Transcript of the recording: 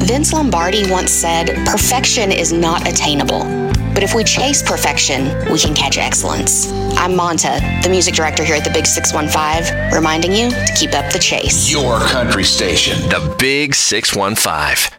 Vince Lombardi once said, perfection is not attainable. But if we chase perfection, we can catch excellence. I'm Monta, the music director here at the Big 615, reminding you to keep up the chase. Your country station, the Big 615.